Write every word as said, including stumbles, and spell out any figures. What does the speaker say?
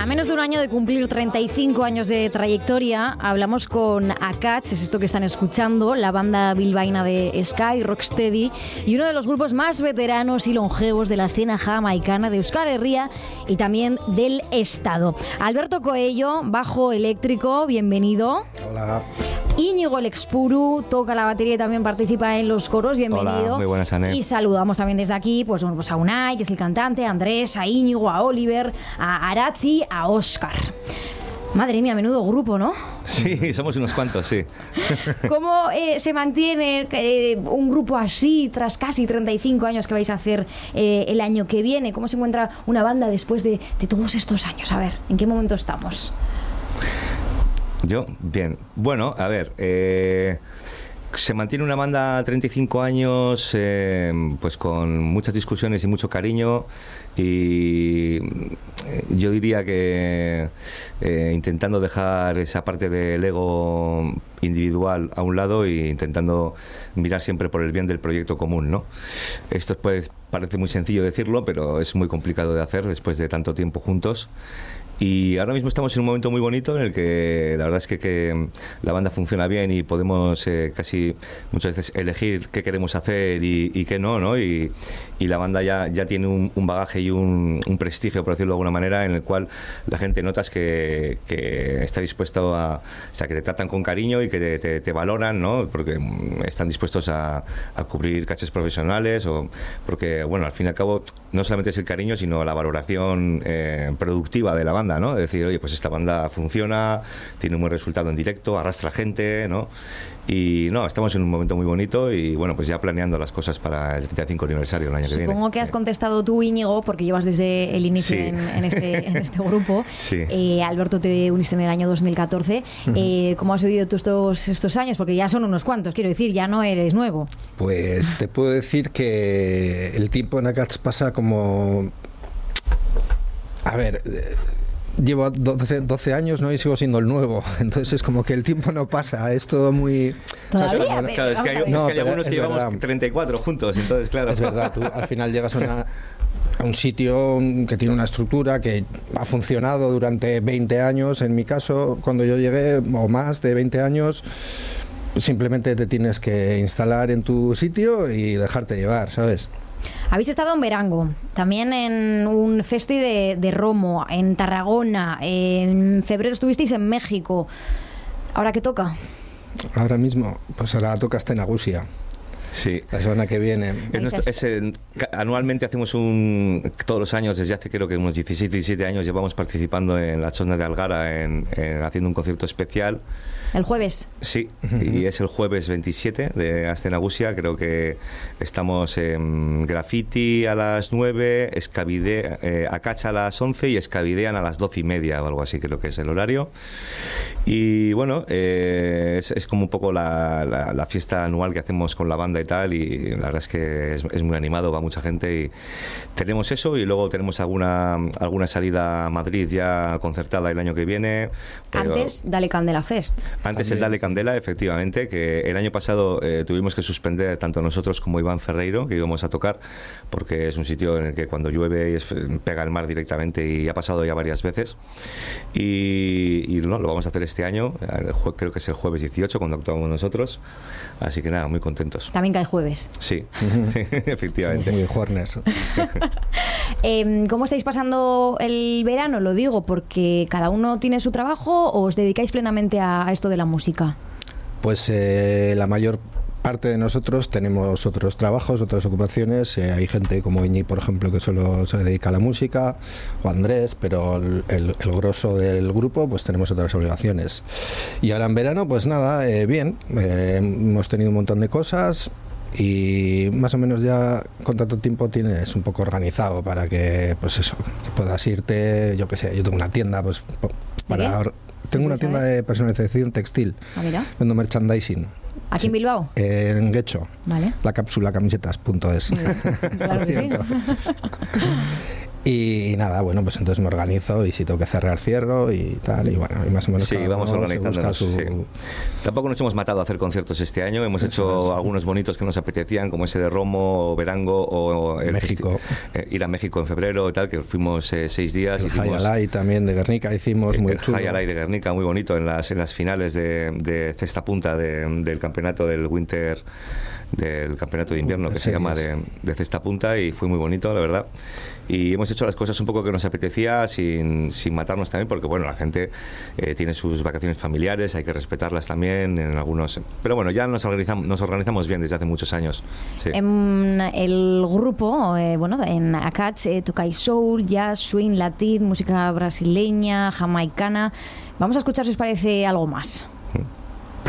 A menos de un año de cumplir treinta y cinco años de trayectoria, hablamos con Akats, es esto que están escuchando, la banda bilbaína de ska y rocksteady y uno de los grupos más veteranos y longevos de la escena jamaicana de Euskal Herria y también del Estado. Alberto Coello, bajo eléctrico, bienvenido. Hola. Íñigo el Expuru toca la batería y también participa en los coros, bienvenido. Hola, muy buenas, Anet. Y saludamos también desde aquí pues, pues a Unai, que es el cantante, a Andrés, a Íñigo, a Oliver, a Aratzi, a Óscar. Madre mía, menudo grupo, ¿no? Sí, somos unos cuantos, sí. ¿Cómo eh, se mantiene eh, un grupo así tras casi treinta y cinco años que vais a hacer eh, el año que viene? ¿Cómo se encuentra una banda después de, de todos estos años? A ver, ¿en qué momento estamos? Yo, bien. Bueno, a ver, eh, se mantiene una banda treinta y cinco años, eh, pues con muchas discusiones y mucho cariño, y yo diría que eh, intentando dejar esa parte del ego individual a un lado e intentando mirar siempre por el bien del proyecto común, ¿no? Esto pues, parece muy sencillo decirlo, pero es muy complicado de hacer después de tanto tiempo juntos. Y ahora mismo estamos en un momento muy bonito en el que la verdad es que, que la banda funciona bien y podemos eh, casi muchas veces elegir qué queremos hacer y, y qué no, ¿no? Y, y la banda ya, ya tiene un, un bagaje y un, un prestigio, por decirlo de alguna manera, en el cual la gente notas que, que está dispuesto a... O sea, que te tratan con cariño y que te, te, te valoran, ¿no? Porque están dispuestos a, a cubrir cachés profesionales o... Porque, bueno, al fin y al cabo, no solamente es el cariño, sino la valoración eh, productiva de la banda, ¿no? Es decir, oye, pues esta banda funciona, tiene un buen resultado en directo, arrastra gente, ¿no? Y no, estamos en un momento muy bonito y bueno, pues ya planeando las cosas para el treinta y cinco aniversario del año Supongo que viene. Supongo que has contestado tú, Íñigo, porque llevas desde el inicio sí. en, en, este, en este grupo. Sí. Eh, Alberto, te uniste en el año dos mil catorce. Uh-huh. Eh, ¿Cómo has vivido tú estos, estos años? Porque ya son unos cuantos, quiero decir, ya no eres nuevo. Pues te puedo decir que el tiempo en Akats pasa como... A ver... Llevo doce, doce años, ¿no? Y sigo siendo el nuevo. Entonces es como que el tiempo no pasa. Es todo muy... ¿Todavía? O sea, es, claro, es que hay, es no, que hay algunos que llevamos verdad. treinta y cuatro juntos, entonces claro. Es verdad, tú al final llegas a, una, a un sitio que tiene una estructura que ha funcionado durante veinte años. En mi caso, cuando yo llegué, o más de veinte años... Simplemente te tienes que instalar en tu sitio y dejarte llevar, ¿sabes? Habéis estado en Verango, también en un festi de, de Romo, en Tarragona, en febrero estuvisteis en México. ¿Ahora qué toca? Ahora mismo, pues ahora toca hasta en Agusia. Sí. La semana que viene. Es nuestro, es, eh, anualmente hacemos un... Todos los años, desde hace creo que unos dieciséis, diecisiete años, llevamos participando en la zona de Algara, en, en, haciendo un concierto especial. ¿El jueves? Sí, uh-huh. Y es el jueves veintisiete de Astenagusia. Creo que estamos en Graffiti a las nueve, Escabide, eh, Acacha a las once y Escabidean a las doce y media o algo así, creo que es el horario. Y bueno, eh, es, es como un poco la, la, la fiesta anual que hacemos con la banda y tal, y la verdad es que es, es muy animado, va mucha gente y tenemos eso, y luego tenemos alguna alguna salida a Madrid ya concertada el año que viene. Antes, Dale Candela Fest. Antes el Dale Candela, efectivamente, que el año pasado eh, tuvimos que suspender tanto nosotros como Iván Ferreiro, que íbamos a tocar, porque es un sitio en el que cuando llueve es, pega el mar directamente y ha pasado ya varias veces. Y, y no, lo vamos a hacer este año, el jue- creo que es el jueves dieciocho cuando actuamos nosotros, así que nada, muy contentos. También cae jueves. Sí, sí, efectivamente. Somos muy juernes. eh, ¿Cómo estáis pasando el verano? Lo digo porque cada uno tiene su trabajo, ¿o os dedicáis plenamente a, a esto de la música? Pues eh, la mayor parte de nosotros tenemos otros trabajos, otras ocupaciones. Eh, hay gente como Iñi, por ejemplo, que solo se dedica a la música, o Andrés, pero el, el, el grosso del grupo, pues tenemos otras obligaciones. Y ahora en verano, pues nada, eh, bien, eh, hemos tenido un montón de cosas. Y más o menos ya con tanto tiempo tienes un poco organizado para que, pues eso, que puedas irte, yo qué sé, yo tengo una tienda, pues para... ¿De tengo una tienda de personalización textil. Ah, mira. Vendo merchandising. ¿Aquí en Bilbao? Eh, en Guecho. Vale. La cápsula camisetas punto es. Claro que sí. Y nada, bueno, pues entonces me organizo y si tengo que cerrar, cierro y tal, y bueno, y más o menos sí, vamos organizándonos. Su... Sí. Tampoco nos hemos matado a hacer conciertos este año, hemos Eso hecho es. algunos bonitos que nos apetecían, como ese de Romo, o Verango, o el México. Eh, ir a México en febrero y tal, que fuimos eh, seis días. El hicimos, High también de Guernica hicimos, muy el chulo. El High de Guernica, muy bonito, en las, en las finales de, de cesta punta de, del campeonato del Winter, del campeonato de invierno, que se llama de, de cesta punta, y fue muy bonito, la verdad. Y hemos hecho las cosas un poco que nos apetecía sin, sin matarnos también, porque bueno, la gente eh, tiene sus vacaciones familiares, hay que respetarlas también en algunos, pero bueno, ya nos organizamos, nos organizamos bien desde hace muchos años. Sí. En el grupo, eh, bueno, en Akats eh, tocáis soul, jazz, swing, latín, música brasileña, jamaicana. Vamos a escuchar si os parece algo más.